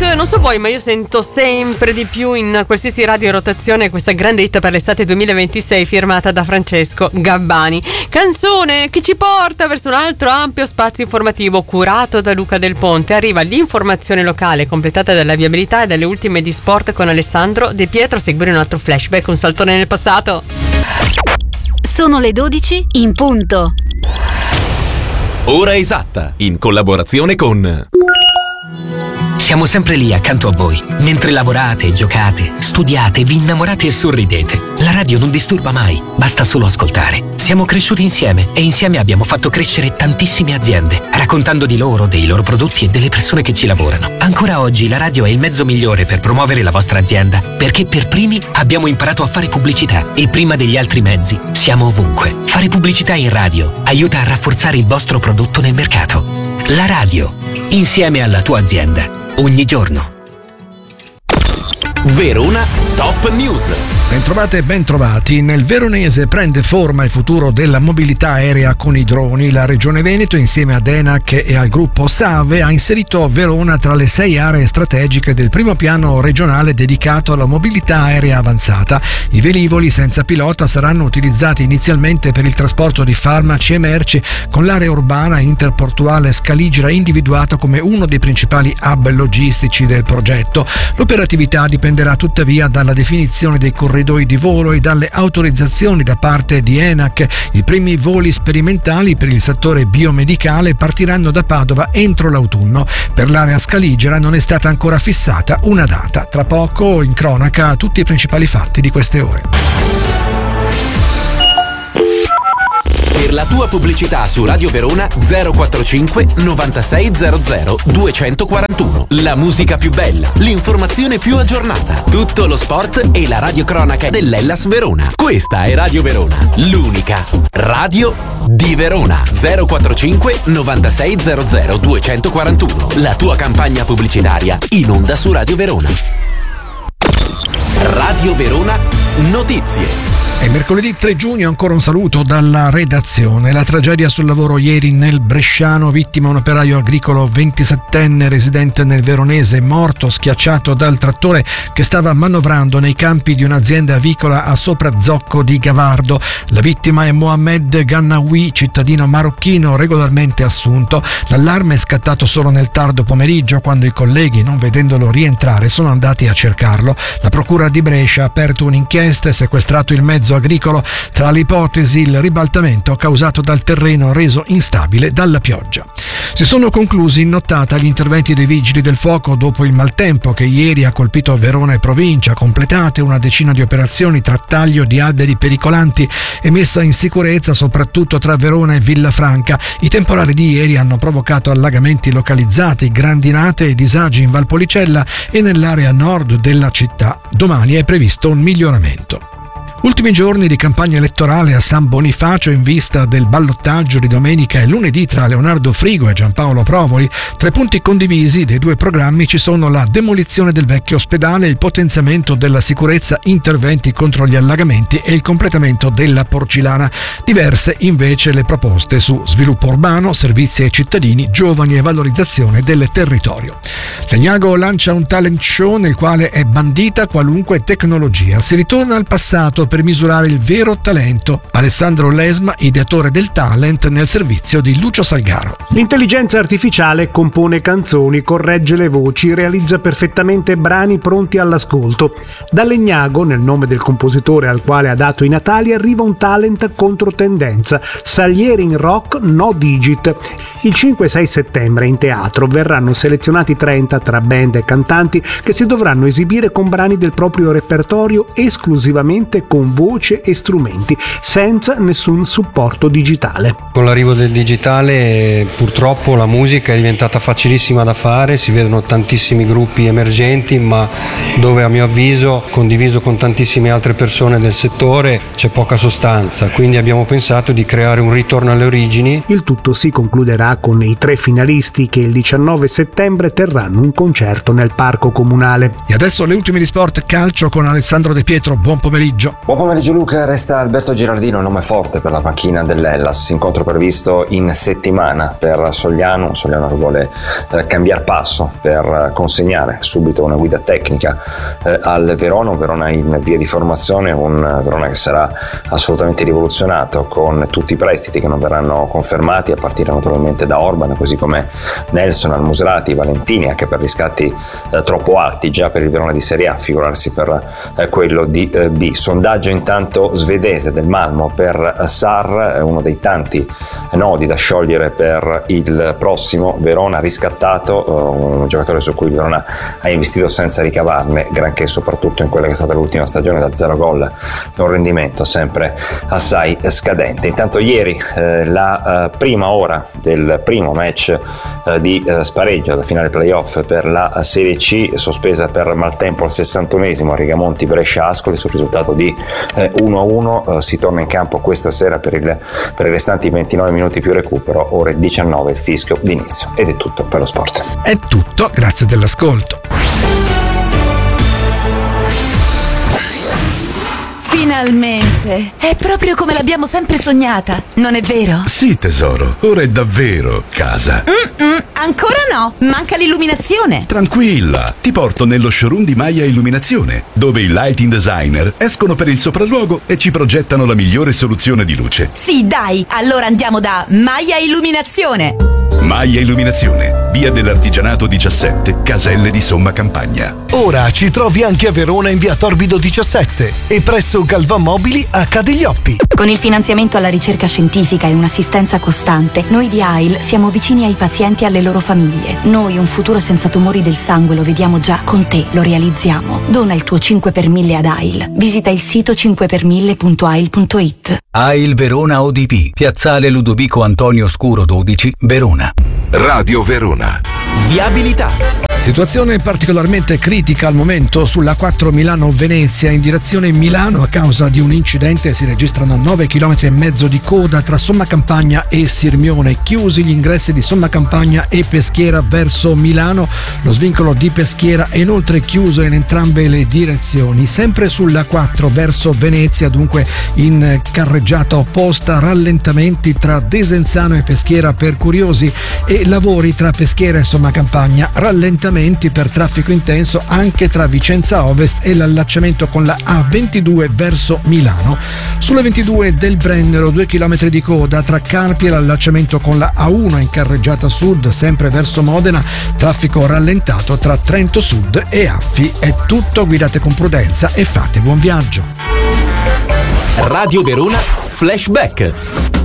rock, non so voi, ma io sento sempre di più in qualsiasi radio in rotazione questa grande hit per l'estate 2026 firmata da Francesco Gabbani. Canzone che ci porta verso un altro ampio spazio informativo curato da Luca Del Ponte. Arriva l'informazione locale completata dalla viabilità e dalle ultime di sport con Alessandro De Pietro. Seguire un altro flashback, un saltone nel passato. Sono le 12 in punto. Ora esatta, in collaborazione con... Siamo sempre lì accanto a voi, mentre lavorate, giocate, studiate, vi innamorate e sorridete. La radio non disturba mai, basta solo ascoltare. Siamo cresciuti insieme e insieme abbiamo fatto crescere tantissime aziende, raccontando di loro, dei loro prodotti e delle persone che ci lavorano. Ancora oggi la radio è il mezzo migliore per promuovere la vostra azienda, perché per primi abbiamo imparato a fare pubblicità e prima degli altri mezzi siamo ovunque. Fare pubblicità in radio aiuta a rafforzare il vostro prodotto nel mercato. La radio, insieme alla tua azienda. Ogni giorno. Verona Top News. Bentrovate e bentrovati. Nel Veronese prende forma il futuro della mobilità aerea con i droni. La Regione Veneto, insieme ad ENAC e al gruppo SAVE, ha inserito Verona tra le 6 aree strategiche del primo piano regionale dedicato alla mobilità aerea avanzata. I velivoli senza pilota saranno utilizzati inizialmente per il trasporto di farmaci e merci, con l'area urbana interportuale Scaligera individuata come uno dei principali hub logistici del progetto. L'operatività dipenderà tuttavia dalla definizione dei corridoi di volo e dalle autorizzazioni da parte di ENAC. I primi voli sperimentali per il settore biomedicale partiranno da Padova entro l'autunno. Per l'area Scaligera non è stata ancora fissata una data. Tra poco in cronaca tutti i principali fatti di queste ore. Per la tua pubblicità su Radio Verona 045 9600 241. La musica più bella, l'informazione più aggiornata, tutto lo sport e la radiocronaca dell'Hellas Verona. Questa è Radio Verona, l'unica radio di Verona. 045 9600 241. La tua campagna pubblicitaria in onda su Radio Verona. Radio Verona Notizie. È mercoledì 3 giugno, ancora un saluto dalla redazione. La tragedia sul lavoro ieri nel Bresciano, vittima un operaio agricolo 27enne residente nel Veronese, morto schiacciato dal trattore che stava manovrando nei campi di un'azienda avicola a Soprazocco di Gavardo. La vittima è Mohamed Gannawi, cittadino marocchino regolarmente assunto. L'allarme è scattato solo nel tardo pomeriggio, quando i colleghi, non vedendolo rientrare, sono andati a cercarlo. La procura di Brescia ha aperto un'inchiesta e sequestrato il mezzo agricolo. Tra le ipotesi il ribaltamento causato dal terreno reso instabile dalla pioggia. Si sono conclusi in nottata gli interventi dei vigili del fuoco dopo il maltempo che ieri ha colpito Verona e provincia, completate una decina di operazioni tra taglio di alberi pericolanti e messa in sicurezza soprattutto tra Verona e Villafranca. I temporali di ieri hanno provocato allagamenti localizzati, grandinate e disagi in Valpolicella e nell'area nord della città. Domani è previsto un miglioramento. Ultimi giorni di campagna elettorale a San Bonifacio in vista del ballottaggio di domenica e lunedì tra Leonardo Frigo e Giampaolo Provoli. Tra i punti condivisi dei due programmi ci sono la demolizione del vecchio ospedale, il potenziamento della sicurezza, interventi contro gli allagamenti e il completamento della Porcilana. Diverse invece le proposte su sviluppo urbano, servizi ai cittadini, giovani e valorizzazione del territorio. Legnago lancia un talent show nel quale è bandita qualunque tecnologia. Si ritorna al passato per misurare il vero talento. Alessandro Lesma, ideatore del talent, nel servizio di Lucio Salgaro. L'intelligenza artificiale compone canzoni, corregge le voci, realizza perfettamente brani pronti all'ascolto. Da Legnago, nel nome del compositore al quale ha dato i natali, arriva un talent controtendenza, Salieri in rock no digit. Il 5-6 settembre in teatro verranno selezionati 30 tra band e cantanti che si dovranno esibire con brani del proprio repertorio esclusivamente con voce e strumenti, senza nessun supporto digitale. Con l'arrivo del digitale purtroppo la musica è diventata facilissima da fare, si vedono tantissimi gruppi emergenti, ma dove a mio avviso, condiviso con tantissime altre persone del settore, c'è poca sostanza, quindi abbiamo pensato di creare un ritorno alle origini. Il tutto si concluderà con i 3 finalisti che il 19 settembre terranno un concerto nel Parco Comunale. E adesso le ultime di sport calcio con Alessandro De Pietro. Buon pomeriggio. Buon pomeriggio Luca, resta Alberto Girardino, nome forte per la panchina dell'Hellas, incontro previsto in settimana per Sogliano vuole cambiare passo per consegnare subito una guida tecnica al Verona, un Verona in via di formazione, un Verona che sarà assolutamente rivoluzionato con tutti i prestiti che non verranno confermati, a partire naturalmente da Orban, così come Nelson, Al-Musrati, Valentini, anche per riscatti troppo alti già per il Verona di Serie A, figurarsi per quello di B. Sondaggio intanto svedese del Malmo per Sarr, uno dei tanti nodi da sciogliere per il prossimo Verona riscattato, un giocatore su cui il Verona ha investito senza ricavarne granché, soprattutto in quella che è stata l'ultima stagione da 0 gol e un rendimento sempre assai scadente. Intanto ieri la prima ora del primo match di spareggio da finale playoff per la Serie C, sospesa per maltempo al 61esimo a Rigamonti Brescia-Ascoli sul risultato di 1-1. Si torna in campo questa sera per i restanti 29 minuti più recupero, ore 19 il fischio d'inizio. Ed è tutto per lo sport. È tutto, grazie dell'ascolto. Finalmente! È proprio come l'abbiamo sempre sognata, non è vero? Sì, tesoro, ora è davvero casa. Ancora no, manca l'illuminazione. Tranquilla, ti porto nello showroom di Maya Illuminazione, dove i lighting designer escono per il sopralluogo e ci progettano la migliore soluzione di luce. Sì, dai, allora andiamo da Maya Illuminazione. Maya Illuminazione, via dell'Artigianato 17, Caselle di Somma Campagna. Ora ci trovi anche a Verona in via Torbido 17 e presso Galvan Mobili a Cadiglioppi. Con il finanziamento alla ricerca scientifica e un'assistenza costante, noi di AIL siamo vicini ai pazienti e alle loro famiglie. Noi un futuro senza tumori del sangue lo vediamo già, con te lo realizziamo. Dona il tuo 5 per 1000 ad AIL. Visita il sito 5per1000.ail.it. AIL Verona ODP, piazzale Ludovico Antonio Scuro 12, Verona. Radio Verona. Viabilità. Situazione particolarmente critica al momento sulla 4 Milano-Venezia in direzione Milano. A causa di un incidente si registrano 9,5 km di coda tra Somma Campagna e Sirmione. Chiusi gli ingressi di Somma Campagna e Peschiera verso Milano. Lo svincolo di Peschiera è inoltre chiuso in entrambe le direzioni. Sempre sulla 4 verso Venezia, dunque in carreggiata opposta, rallentamenti tra Desenzano e Peschiera per curiosi e lavori tra Peschiera e Somma Campagna. Rallentamenti per traffico intenso anche tra Vicenza Ovest e l'allacciamento con la A22 verso Milano. Sulla 22 del Brennero 2 km di coda tra Carpi e l'allacciamento con la A1 in carreggiata sud sempre verso Modena, traffico rallentato tra Trento Sud e Affi. È tutto, guidate con prudenza e fate buon viaggio. Radio Verona Flashback.